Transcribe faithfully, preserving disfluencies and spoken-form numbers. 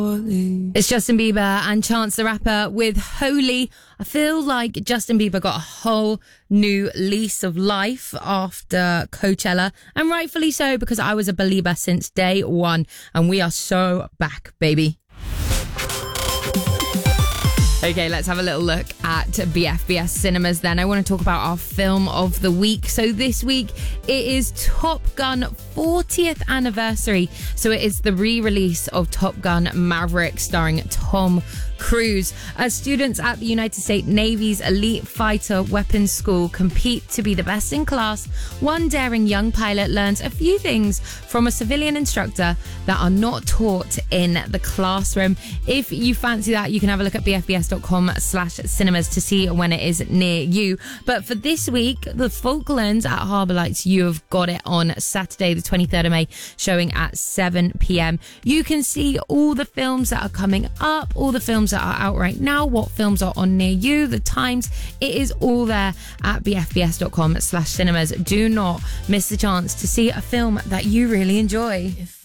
It's Justin Bieber and Chance the Rapper with Holy. I feel like Justin Bieber got a whole new lease of life after Coachella, and rightfully so, because I was a believer since day one, and we are so back, baby. Okay, let's have a little look at B F B S Cinemas then. I want to talk about our film of the week. So this week, it is Top Gun fortieth anniversary. So it is the re-release of Top Gun Maverick starring Tom Cruise. As students at the United States Navy's Elite Fighter Weapons School compete to be the best in class, one daring young pilot learns a few things from a civilian instructor that are not taught in the classroom. If you fancy that, you can have a look at bfbs.com slash cinemas to see when it is near you. But for this week, the Falklands at Harbour Lights, you have got it on Saturday, the twenty-third of May, showing at seven p.m. You can see all the films that are coming up, all the films that are out right now, what films are on near you, the times. It is all there at bfbs.com slash cinemas. Do not miss the chance to see a film that you really enjoy.